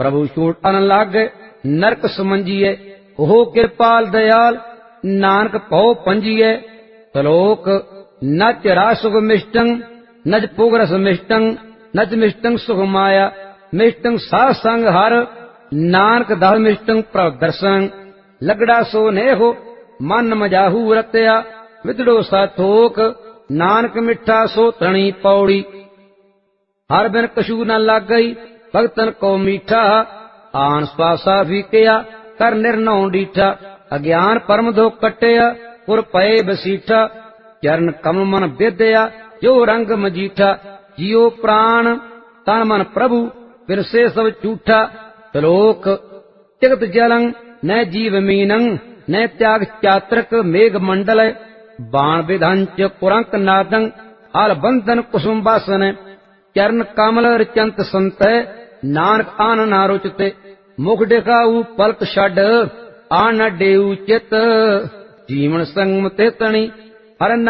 प्रभु छूटन लागे नरक समझिए, ओह कृपाल दयाल नानक पौ पंजिए। श्लोक नच रासुग मिष्टं नच पुगरस मिष्टं नच मिष्टं सुख माया मिष्टं सा संग हर नानक दह मिष्टं प्रभ दर्शन। लगड़ा सो नेहो मन मजाहू रत्या विदड़ो सा थोक नानक मिठा सो तणी पौड़ी। हर बिन कछू न लग गई भगतन को मीठा आन स्वासा फीकिया कर निर्नौ डीठा। अज्ञान परम दो कटिया पुर पए बसीठा चरण कमल मन विद्या जो रंग मजीठा। जियो प्राण तन मन प्रभु फिरसे सब झूठा। श्लोक जगत जलं न जीव मीनं न त्याग चात्रक मेघ मंडल। बाण विधंच कुरंक नादं हाल बंधन कुसुम बासन। चरण कमल रचंत संत नानक आन ना रुचते। मुख दिखाऊ पलक छड़ आन न डेऊ चित जीवन संग ते तणी हर